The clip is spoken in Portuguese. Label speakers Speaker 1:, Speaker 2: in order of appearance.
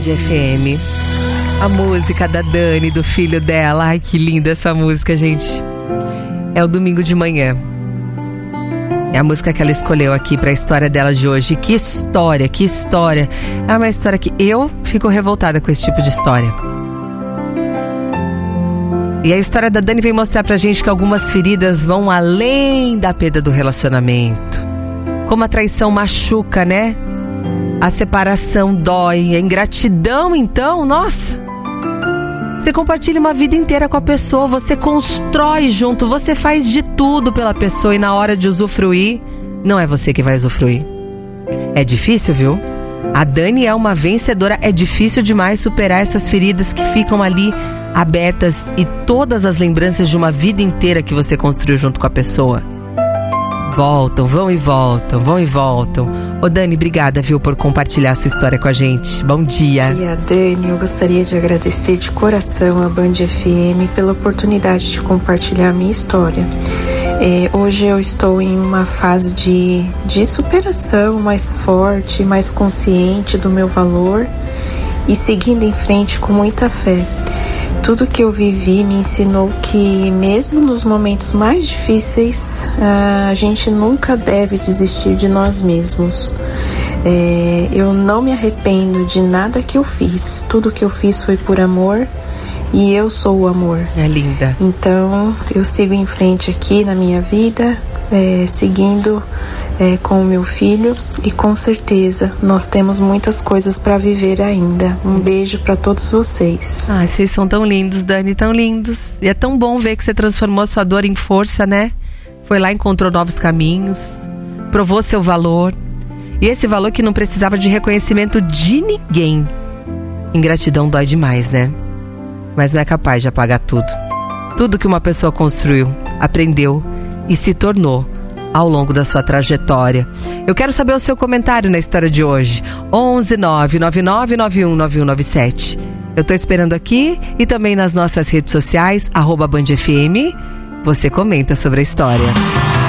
Speaker 1: FM. A música da Dani, do filho dela. Ai, que linda essa música, gente. É o Domingo de Manhã. É a música que ela escolheu aqui pra história dela de hoje. Que história, que história. É uma história que eu fico revoltada com esse tipo de história. E a história da Dani vem mostrar pra gente que algumas feridas vão além da perda do relacionamento. Como a traição machuca, né? A separação dói. A ingratidão, então, nossa. Você compartilha uma vida inteira com a pessoa, você constrói junto, você faz de tudo pela pessoa e na hora de usufruir, não é você que vai usufruir. É difícil, viu? A Dani é uma vencedora, é difícil demais superar essas feridas que ficam ali abertas e todas as lembranças de uma vida inteira que você construiu junto com a pessoa. Voltam, vão e voltam, vão e voltam. Ô Dani, obrigada, viu, por compartilhar a sua história com a gente. Bom dia.
Speaker 2: Bom dia, Dani. Eu gostaria de agradecer de coração a Band FM pela oportunidade de compartilhar a minha história. Hoje eu estou em uma fase de superação mais forte, mais consciente do meu valor e seguindo em frente com muita fé. Tudo que eu vivi me ensinou que mesmo nos momentos mais difíceis, a gente nunca deve desistir de nós mesmos. Eu não me arrependo de nada que eu fiz. Tudo que eu fiz foi por amor e eu sou o amor.
Speaker 1: É linda.
Speaker 2: Então eu sigo em frente aqui na minha vida, seguindo com o meu filho e com certeza nós temos muitas coisas para viver ainda. Um beijo para todos vocês.
Speaker 1: Ai, vocês são tão lindos, Dani, tão lindos. E é tão bom ver que você transformou a sua dor em força, né? Foi lá, encontrou novos caminhos, provou seu valor. E esse valor que não precisava de reconhecimento de ninguém. Ingratidão dói demais, né? Mas não é capaz de apagar tudo. Tudo que uma pessoa construiu, aprendeu e se tornou ao longo da sua trajetória. Eu quero saber o seu comentário na história de hoje. 11 99991 9197. Eu tô esperando aqui e também nas nossas redes sociais, @BandFM. Você comenta sobre a história.